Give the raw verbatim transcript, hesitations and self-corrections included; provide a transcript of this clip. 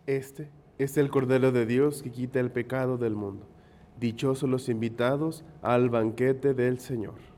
Este es el Cordero de Dios que quita el pecado del mundo. Dichosos los invitados al banquete del Señor.